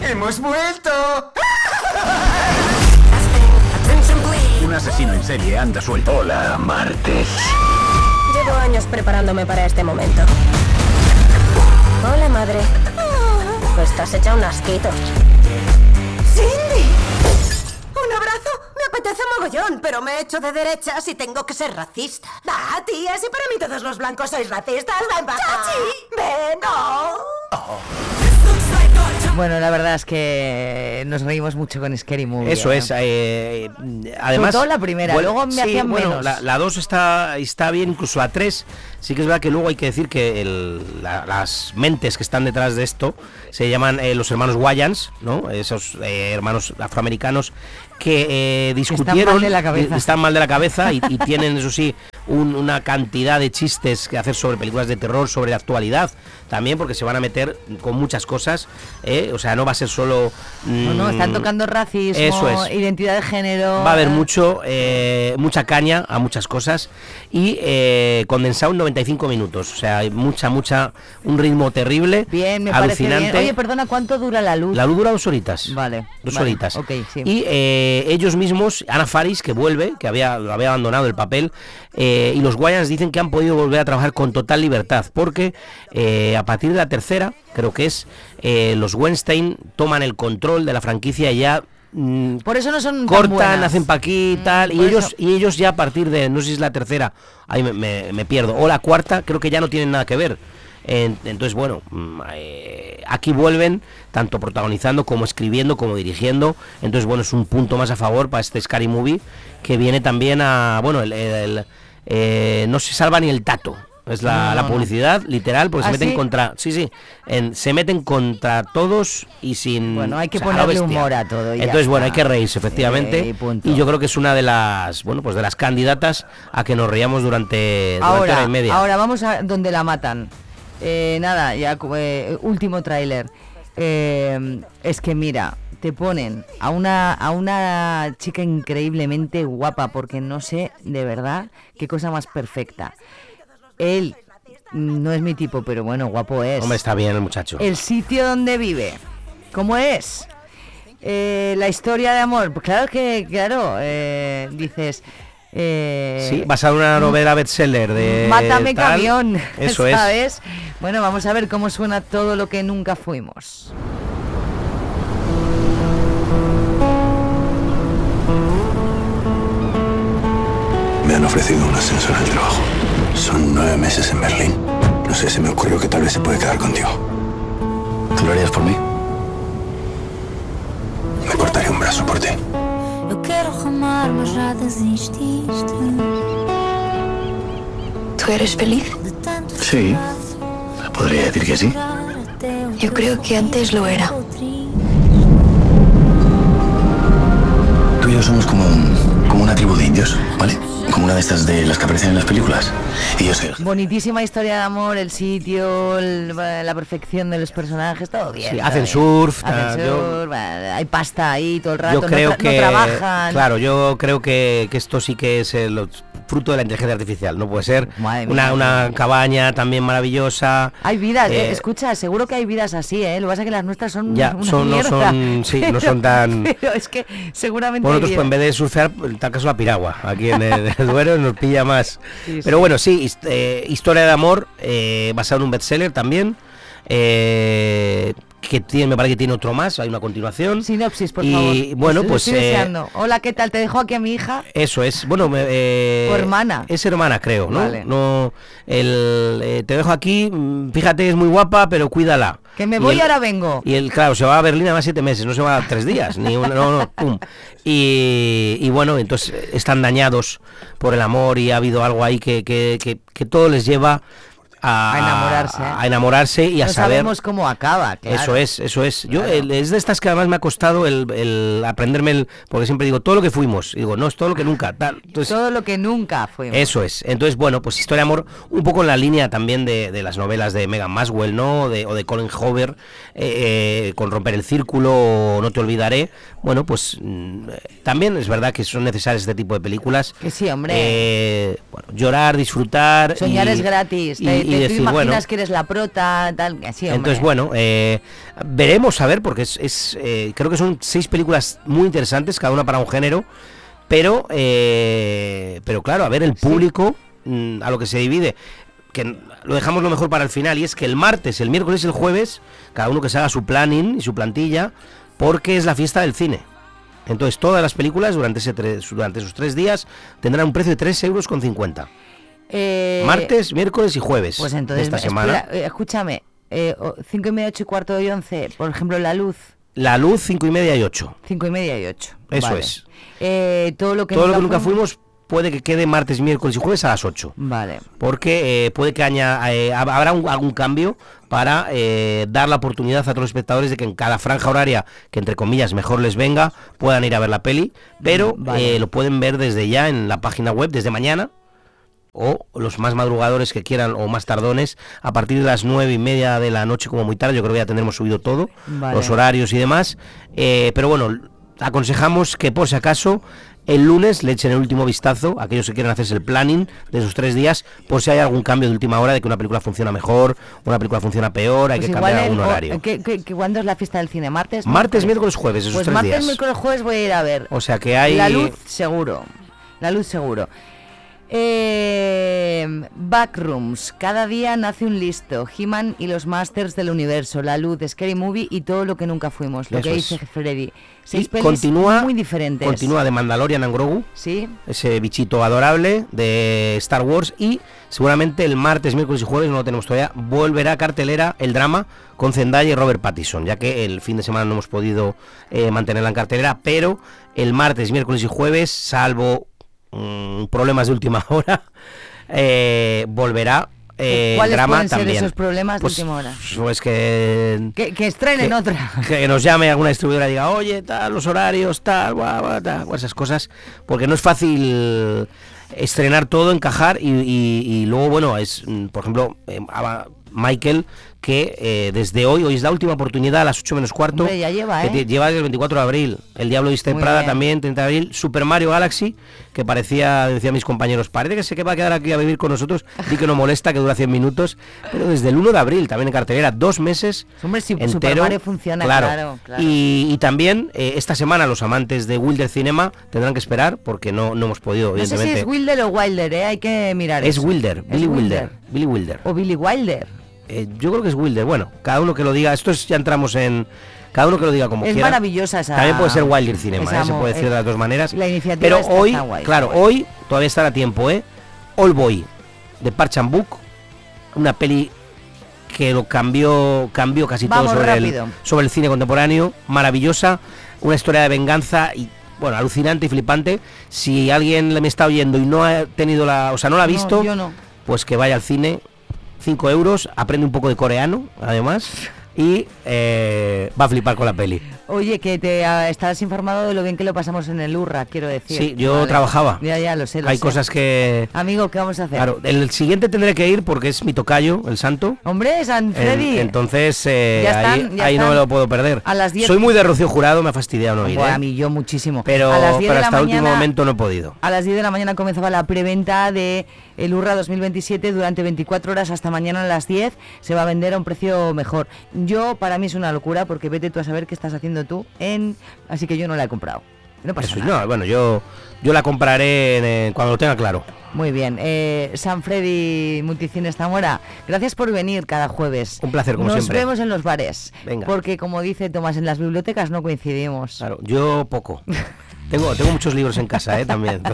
¡Hemos vuelto! Un asesino en serie anda suelto. Hola, Martes. Llevo años preparándome para este momento. Hola, madre. Pues estás hecha un asquito. ¡Cindy! ¿Un abrazo? Me apetece mogollón, pero me he hecho de derechas y tengo que ser racista. Ah, tía, si para mí todos los blancos sois racistas, ven para acá. ¡Chachi! ¡Ven, no! Bueno, la verdad es que nos reímos mucho con Scary Movie. Eso es. Además, sobre todo la primera, luego me hacían menos. La 2 está bien, incluso la 3. Sí que es verdad que luego hay que decir que las mentes que están detrás de esto se llaman los hermanos Wayans, ¿no? Esos hermanos afroamericanos que discutieron, están mal de la cabeza y tienen, eso sí, una cantidad de chistes que hacer sobre películas de terror, sobre la actualidad también, porque se van a meter con muchas cosas, o sea, no va a ser solo... no, están tocando racismo, eso es, identidad de género... Va a haber mucha caña a muchas cosas y condensado en 95 minutos, o sea, hay un ritmo terrible, bien, me alucinante. Parece bien. Oye, perdona, ¿cuánto dura la luz? La luz dura 2 horitas. Vale. 2 horitas. Okay, sí. Y ellos mismos, Anna Faris, que vuelve, que había abandonado el papel, y los Wayans dicen que han podido volver a trabajar con total libertad, porque a partir de la tercera, creo que es, los Weinstein toman el control de la franquicia y ya... por eso no son cortan, hacen pa' aquí y tal, y ellos ya a partir de, no sé si es la tercera, ahí me pierdo, o la cuarta, creo que ya no tienen nada que ver. Entonces, bueno, aquí vuelven, tanto protagonizando como escribiendo, como dirigiendo. Entonces, bueno, es un punto más a favor para este Scary Movie, que viene también a, bueno, no se salva ni el tato. Es la publicidad, literal, porque se meten contra... Sí, se meten contra todos y sin... Bueno, hay que ponerle humor a todo. Entonces, bueno, hay que reírse, efectivamente. Y yo creo que es una de las, bueno, pues de las candidatas a que nos reíamos durante hora y media. Ahora vamos a donde la matan. Nada, ya último tráiler. Es que mira, te ponen a una chica increíblemente guapa, porque no sé de verdad qué cosa más perfecta. Él no es mi tipo, pero bueno, guapo es. Hombre, está bien el muchacho. El sitio donde vive, ¿cómo es? La historia de amor, pues claro, dices... sí, basado en una novela bestseller de... Mátame camión, eso ¿sabes? Bueno, vamos a ver cómo suena Todo lo que nunca fuimos. Me han ofrecido un ascenso en el trabajo. Son 9 meses en Berlín. No sé, se me ocurrió que tal vez se puede quedar contigo. ¿Tú lo harías por mí? Me cortaría un brazo por ti. Eu quero remar, mas já desististe. ¿Tú eres feliz? Sí, podría decir que sí. Yo creo que antes lo era. Tú y yo somos como una tribu de indios, ¿vale? Como una de estas de las que aparecen en las películas. Y yo soy... Bonitísima historia de amor, el sitio, la perfección de los personajes, todo bien. Sí, hacen surf, hay pasta ahí todo el rato, yo creo no trabajan. Claro, yo creo que esto sí que es el fruto de la inteligencia artificial, no puede ser. Una cabaña también maravillosa. Hay vidas, escucha, seguro que hay vidas así, lo que pasa es que las nuestras son una mierda. No son tan... Pero es que seguramente... Nosotros pues, en vez de surfear, en tal caso la piragua, aquí en el Duero nos pilla más. Sí, pero bueno, sí, historia de amor, basado en un bestseller también, me parece que tiene otro más, hay una continuación. Sinopsis, por favor. Y bueno, pues... Hola, ¿qué tal? Te dejo aquí a mi hija. Eso es, bueno... ¿O hermana? Es hermana, creo, ¿no? Vale. Te dejo aquí, fíjate, es muy guapa, pero cuídala. Que me voy y ahora vengo. Y claro, se va a Berlín además 7 meses, no se va a 3 días, ni pum. Y bueno, entonces están dañados por el amor y ha habido algo ahí que todo les lleva a enamorarse y a saber. Sabemos cómo acaba, claro. Eso es. Yo es de estas que además me ha costado el aprenderme porque siempre digo todo lo que fuimos, y digo, no, es todo lo que nunca, tal. Entonces, todo lo que nunca fuimos. Eso es. Entonces, bueno, pues historia de amor un poco en la línea también de las novelas de Megan Maswell, ¿no? O de Colin Hoover, con Romper el Círculo o No te olvidaré. Bueno, pues también es verdad que son necesarias este tipo de películas. Que sí, hombre. Llorar, disfrutar. Soñar es gratis. Te tú decir, imaginas bueno, que eres la prota, tal, así, hombre. entonces bueno, veremos a ver, porque creo que son 6 películas muy interesantes, cada una para un género, pero claro, a ver el público a lo que se divide, que lo dejamos lo mejor para el final, y es que el martes, el miércoles y el jueves, cada uno que se haga su planning y su plantilla, porque es la fiesta del cine. Entonces todas las películas durante esos 3 días tendrán un precio de 3,50 €. Martes, miércoles y jueves, pues entonces, de esta semana. Escúchame, 5:30, 8 y cuarto y 11, por ejemplo, La Luz. La Luz, 5:30 y 8. 5:30 y 8. Eso vale. es. Todo lo que nunca fuimos puede que quede martes, miércoles y jueves a las 8. Vale. Porque puede que habrá algún cambio para dar la oportunidad a todos los espectadores de que en cada franja horaria, que entre comillas mejor les venga, puedan ir a ver la peli, pero Vale. lo pueden ver desde ya en la página web, desde mañana, o los más madrugadores que quieran o más tardones, a partir de las 9:30 de la noche como muy tarde. Yo creo que ya tendremos subido todo, Vale. los horarios y demás, pero bueno, aconsejamos que por si acaso el lunes le echen el último vistazo a aquellos que quieren hacerse el planning de esos 3 días, por si hay algún cambio de última hora, de que una película funciona mejor, una película funciona peor, hay Pues que igual cambiar algún horario. ¿Cuándo es la fiesta del cine? ¿Martes? Martes, miércoles, jueves, esos Pues 3 martes, días. miércoles, jueves voy a ir a ver. O sea que hay... La Luz seguro. La Luz seguro. Backrooms. Cada día nace un listo. He-Man y los Masters del Universo. La Luz, Scary Movie y todo lo que nunca fuimos. Lo Eso que es. dice Freddy. Y 6 pelis continúa, muy diferentes. continúa de Mandalorian and Grogu, Sí. ese bichito adorable de Star Wars, y seguramente el martes, miércoles y jueves, no lo tenemos todavía, volverá a cartelera el drama con Zendaya y Robert Pattinson, ya que el fin de semana no hemos podido mantenerla en cartelera, pero el martes, miércoles y jueves, salvo problemas de última hora, volverá el ¿Cuáles drama pueden ser también. esos problemas Pues, de última hora? Pues que estrenen otra. que nos llame alguna distribuidora y diga, oye, tal, los horarios, tal, esas cosas, porque no es fácil estrenar todo, encajar, y luego, bueno, es, por ejemplo, Michael, que desde hoy es la última oportunidad a las 8 menos cuarto. Hombre, ya lleva, que lleva desde el 24 de abril. El Diablo Viste en Muy Prada bien. también, 30 de abril. Super Mario Galaxy, que decían mis compañeros, parece que se va a quedar aquí a vivir con nosotros, y que no molesta, que dura 100 minutos, pero desde el 1 de abril también en cartelera, 2 meses. Hombre, si entero, Super Mario funciona, claro. Y también esta semana los amantes de Wilder Cinema tendrán que esperar, porque no hemos podido, No sé evidentemente. si es Wilder o Wilder, hay que mirar Es eso. Wilder, Billy Wilder. O Billy Wilder. Yo creo que es Wilder. Bueno, cada uno que lo diga. Esto es, ya entramos en... Cada uno que lo diga como Es quiera. maravillosa esa... También puede ser Wilder Cinema, esa se puede decir de las dos maneras. La iniciativa Pero esta hoy, está guay, claro, está guay. hoy todavía estará a tiempo, All Boy, de Park Chan-wook, una peli que lo cambió casi Vamos, todo rápido. sobre el cine contemporáneo, maravillosa, una historia de venganza y, bueno, alucinante y flipante. Si alguien me está oyendo y no ha tenido no la ha visto, yo no. pues que vaya al cine, 5 €, aprende un poco de coreano, además, y va a flipar con la peli. Oye, que estás informado de lo bien que lo pasamos en el Urra, quiero decir. Sí, yo Vale. trabajaba. Ya, lo sé. Hay cosas que... Amigo, ¿qué vamos a hacer? Claro, el siguiente tendré que ir porque es mi tocayo, el santo. Hombre, San Freddy. Entonces, Ya ahí están. no me lo puedo perder. A las 10. Soy muy de Rocío Jurado, me ha fastidiado no ir, Buah, a mí yo muchísimo. pero a las 10 de la hasta el último mañana- momento no he podido. A las 10 de la mañana comenzaba la preventa de el Urra 2027 durante 24 horas hasta mañana a las 10. Se va a vender a un precio mejor. Para mí es una locura porque vete tú a saber qué estás haciendo tú así que yo no la he comprado. No pasa Eso, nada. no, bueno, yo la compraré cuando lo tenga claro. Muy bien. San Freddy Multicines Zamora, gracias por venir cada jueves. Un placer, como Nos siempre. vemos en los bares. Venga. Porque como dice Tomás, en las bibliotecas no coincidimos. Claro, yo poco. Tengo muchos libros en casa, también.